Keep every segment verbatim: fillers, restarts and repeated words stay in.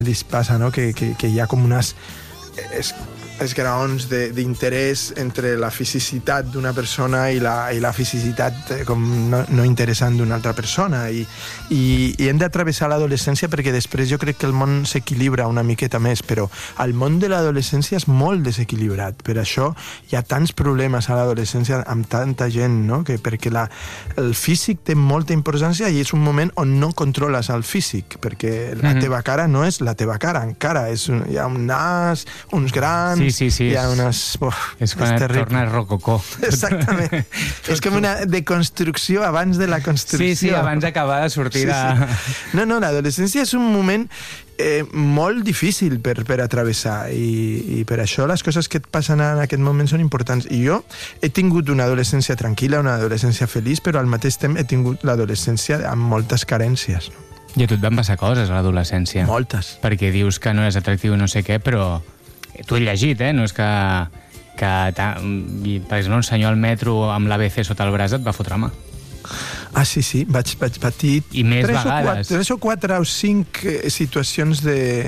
passa, no? que, que, que hi ha com unes es, esgraons d'interès entre la fisicitat d'una persona i la, i la fisicitat com no, no interessant d'una altra persona i, i, i hem d'atravessar l'adolescència perquè després jo crec que el món s'equilibra una miqueta més, però el món de l'adolescència és molt desequilibrat, per això hi ha tants problemes a l'adolescència amb tanta gent, no? que perquè la, el físic té molta importància i és un moment on no controles el físic, perquè la mm-hmm. teva cara no és la teva cara encara, és un, hi ha un nas, uns grans, sí, sí, sí, hi ha és, unes... Uf, és quan és et torna rococó. Exactament. És com una deconstrucció abans de la construcció. Sí, sí, abans d'acabar de sortir sí, de... Sí. No, no, l'adolescència és un moment eh, molt difícil per, per atravessar i, i per això les coses que et passen en aquest moment són importants. I jo he tingut una adolescència tranquil·la, una adolescència feliç, però al mateix temps he tingut l'adolescència amb moltes carències. No? I a tu et van passar coses a l'adolescència. Moltes. Perquè dius que no és atractiu no sé què, però tu he llegit, eh? No és que, que per exemple, un senyor al metro amb l'A B C sota el braç et va fotre mà. Ah, sí, sí, vaig, vaig patir I més tres, vegades. o quatre, tres o quatre o cinc situacions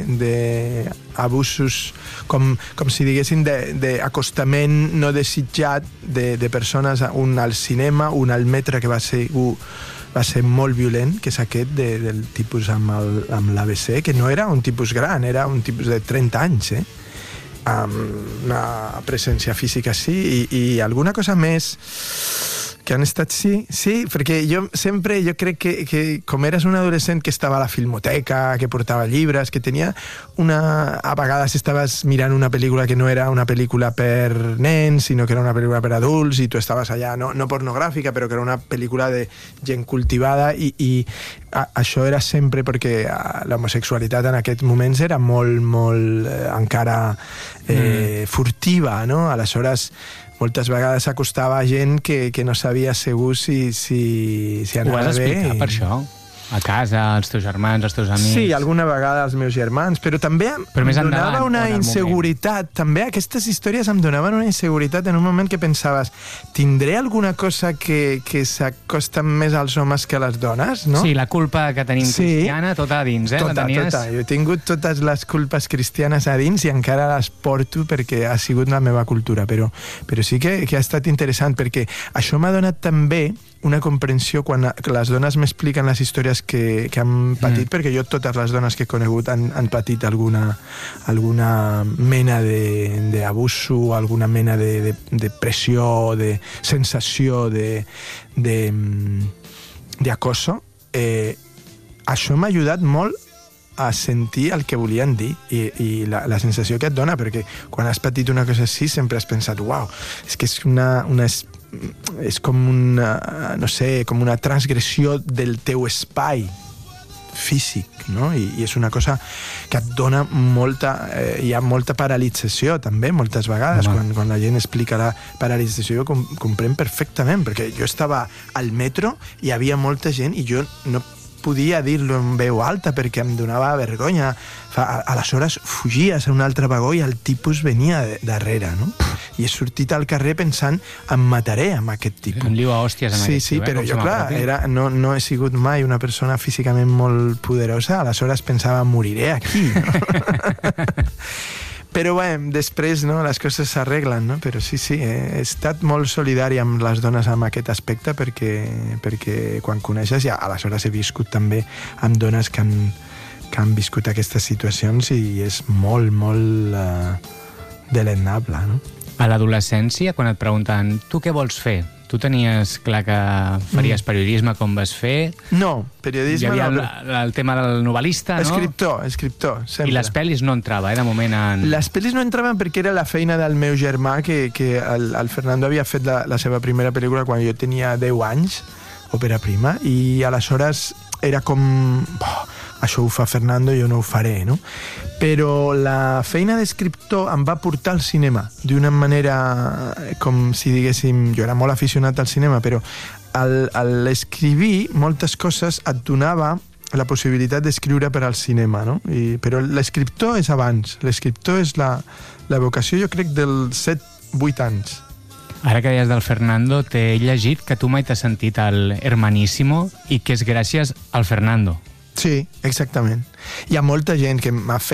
d'abusos, com, com si diguéssim, d'acostament no desitjat de, de persones, un al cinema, un al metre, que va ser, uh, va ser molt violent, que és aquest de, del tipus amb l'A B C, que no era un tipus gran, era un tipus de trenta anys, eh? Amb una presència física sí, i, i alguna cosa més que han estat sí, sí, perquè jo sempre, jo crec que, que com eres un adolescent que estava a la filmoteca, que portava llibres, que tenia una... A vegades estaves mirant una pel·lícula que no era una pel·lícula per nens, sinó que era una pel·lícula per adults, i tu estaves allà, no, no pornogràfica, però que era una pel·lícula de gent cultivada, i, i a, això era sempre perquè l'homosexualitat en aquests moments era molt, molt eh, encara eh, mm. furtiva, no? Aleshores, moltes vegades s'acostava a gent que, que no sabia segur si, si, si anava bé. Ho has d'explicar per això? A casa, als teus germans, als teus amics... Sí, alguna vegada als meus germans, però també però em donava endavant, una inseguretat. També aquestes històries em donaven una inseguretat en un moment que pensaves, tindré alguna cosa que, que s'acosta més als homes que a les dones, no? Sí, la culpa que tenim sí. cristiana, tota a dins, eh? Tota, la tenies... tota. Jo he tingut totes les culpes cristianes a dins i encara les porto perquè ha sigut la meva cultura, però, però sí que, que ha estat interessant, perquè això m'ha donat també una comprensió quan les dones m'expliquen les històries que, que han patit, mm. perquè jo totes les dones que he conegut han, han patit alguna, alguna mena d'abuso, alguna mena de, de, de pressió, de sensació de, de, de acoso. Eh, això m'ha ajudat molt a sentir el que volien dir i, i la, la sensació que et dona, perquè quan has patit una cosa així sempre has pensat, uau, és que és una, una és com una, no sé, com una transgressió del teu espai físic, no? I, i és una cosa que et dona molta... Eh, hi ha molta paralització, també, moltes vegades. Quan, quan la gent explica la paralització, jo com, comprenc perfectament, perquè jo estava al metro i hi havia molta gent i jo no podia dir-lo en veu alta perquè em donava vergonya. Aleshores fugies a un altre vagó i el tipus venia de, darrere, no? I he sortit al carrer pensant em mataré amb aquest tipus. Em liu a hòsties amb sí, aquest sí, tipus. Però jo, clar, era, no, no he sigut mai una persona físicament molt poderosa, aleshores pensava moriré aquí, no? Però bé, després no, les coses s'arreglen, no? Però sí, sí, he estat molt solidari amb les dones en aquest aspecte perquè, perquè quan coneixes ja, aleshores he viscut també amb dones que han, que han viscut aquestes situacions i és molt, molt uh, deleznable, no? A l'adolescència, quan et pregunten tu què vols fer? Tu tenies clar que faries periodisme com vas fer? No, periodisme... Hi havia no. el, el tema del novel·lista, no? Escriptor, escriptor, sempre. I les pel·lis no entrava, eh, de moment en... Les pel·lis no entraven perquè era la feina del meu germà, que, que el, el Fernando havia fet la, la seva primera pel·lícula quan jo tenia deu anys, òpera prima, i aleshores era com... Boh, això ho fa Fernando, jo no ho faré, no? Però la feina d'escriptor em va portar al cinema d'una manera, com si diguéssim, jo era molt aficionat al cinema, però al, a l'escrivir moltes coses et donava la possibilitat d'escriure per al cinema, no? I, però l'escriptor és abans, l'escriptor és la, la vocació, jo crec, dels set vuit anys. Ara que deies del Fernando, t'he llegit que tu mai t'has sentit el Hermaníssimo i que és gràcies al Fernando. Sí, exactament. Hi ha molta gent que m'ha fet